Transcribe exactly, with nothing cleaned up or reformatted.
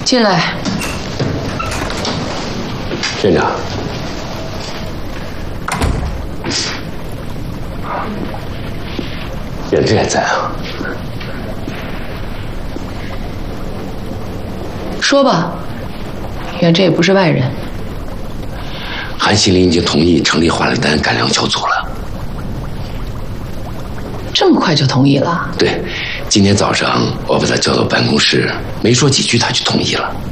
进来。 院长，远志也在啊。 说吧，远志也不是外人。 韩锡林已经同意成立华灵丹改良小组了。 这么快就同意了？ 对，今天早上我把他叫到办公室，没说几句他就同意了。